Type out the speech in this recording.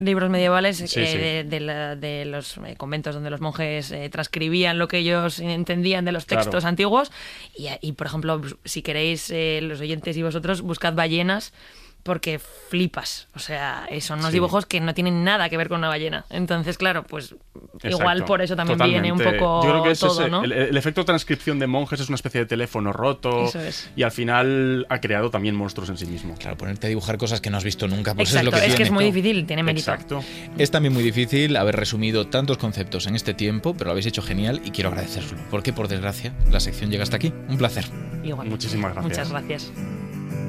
libros medievales Sí, sí. de los conventos donde los monjes transcribían lo que ellos entendían de los Claro. textos antiguos y, por ejemplo, si queréis, los oyentes y vosotros, buscad ballenas porque flipas. O sea, son unos Sí. dibujos que no tienen nada que ver con una ballena. Entonces, claro, pues igual Exacto. por eso también Totalmente. viene un poco Yo creo que es todo, ese, ¿no? el efecto transcripción de monjes es una especie de teléfono roto. Eso es. Y al final ha creado también monstruos en sí mismo. Claro, ponerte a dibujar cosas que no has visto nunca, pues Exacto, es lo que es que tiene. es muy difícil, tiene mérito. Exacto. Es también muy difícil haber resumido tantos conceptos en este tiempo, pero lo habéis hecho genial y quiero agradecerlo, porque por desgracia la sección llega hasta aquí. Un placer. Igual. Muchísimas gracias. Muchas gracias.